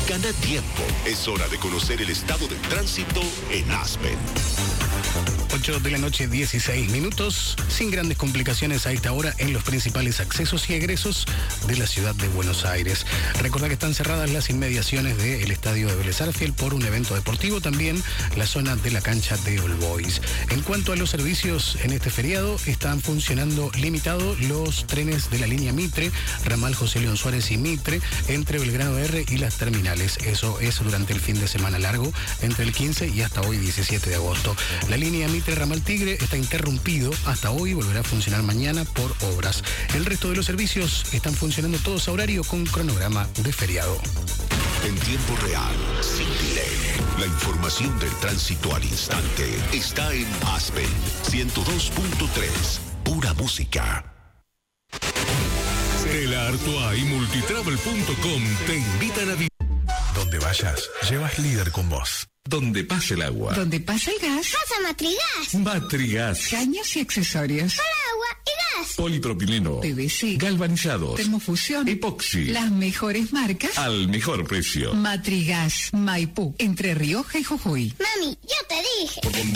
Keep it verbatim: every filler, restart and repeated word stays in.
Gana tiempo. Es hora de conocer el estado del tránsito en Aspen. ocho de la noche, dieciséis minutos, sin grandes complicaciones a esta hora en los principales accesos y egresos de la ciudad de Buenos Aires. Recordad que están cerradas las inmediaciones del estadio de Vélez Sarsfield por un evento deportivo, también la zona de la cancha de All Boys. En cuanto a los servicios en este feriado, están funcionando limitado los trenes de la línea Mitre, ramal José León Suárez y Mitre, entre Belgrano R y las terminales. Eso es durante el fin de semana largo, entre el quince y hasta hoy, diecisiete de agosto. La línea Mitre Ramal Tigre está interrumpido hasta hoy, volverá a funcionar mañana por obras. El resto de los servicios están funcionando todos a horario con cronograma de feriado. En tiempo real, sin delay. La información del tránsito al instante está en Aspen ciento dos punto tres. Pura música. Stella Artois y Multitravel punto com te invitan a vivir. Donde vayas, llevas líder con vos. Donde pase el agua. Donde pasa el gas. Casa Matrigas. Matrigas. Caños y accesorios. Para agua y gas. Polipropileno. P V C. Galvanizados. Termofusión. Epoxi. Las mejores marcas. Al mejor precio. Matrigas. Maipú. Entre Rioja y Jujuy. Mami, yo te dije.